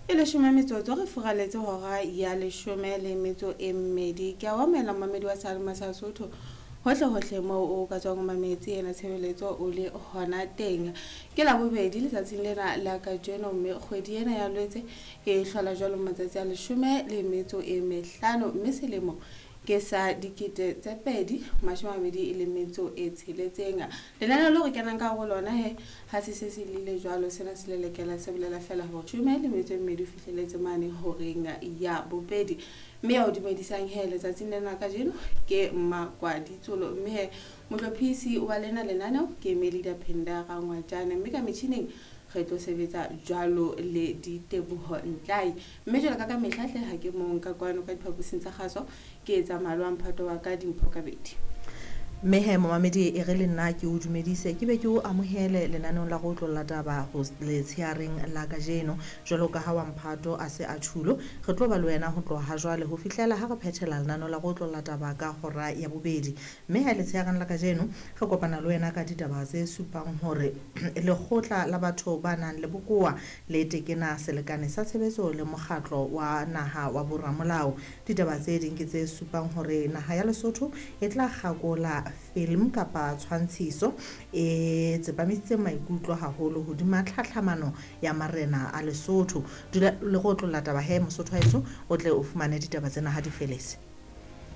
e leshome metsotso re furaletse hora ya leshome le metso e mmedi ke a omela mamedi wa Salma sa Sotho hohle moo o ka tswang mametsi ena tshebeletso o le hona teng ke la bobedi letsatsing lena la ka jeno mme kgwedi ena ya Loetse e hlola jwalo matsatsi a leshome le metso e mehlano mme selemo ke sa dikete tse pedi mashomabedi le metso e tsheletseng lenana lo re kenang ka go lona he ha se lile jwalo sena se lelekela se bolela fela hore shume le metso e mmedi fihleletse mane horeng ya bobedi mme ya o dumedisang he letsatsing lena ka jeno ke Makwaditsolo mme he motlophisi wa lena lenaneo ke Melida Phindara Ngwajana mme ka metjhineng re tlo sebetsa jwalo le Diteboho Ntlai mme jwalo ka mehlahle ha ke mong ka kwano ka diphaposing tsa kgaso ke etsa malwa mphato wa ka dimpho ka bedi mehe momamedi e re le nna ke o dumedise ke be ke o amohele lenanong la go tlolla taba go le tsheareng la ka jeno jwalo ka ha wa mphato a se a thulo re tlo ba le wena ho tloha jwale ho fihlela ha re phethela lenanong la go tlolla taba ka hora ya bobedi mme ha le tsheareng la ka jeno re kopana le wena ka ditaba tse supang hore lekgotla la batho ba nang le bokoa le tekena selekane sa tshebetso le mokgatlo wa naha wa boramolao ditaba tse ding ke tse supang hore naha ya Lesotho e tla gakola film kapa tshwantshiso e tsepamisitse maikutlo haholo hodima tlhatlhamano ya marena a Lesotho le go tlolla taba he Mosotho haeso o tle o fumane ditaba tsena ha di feletse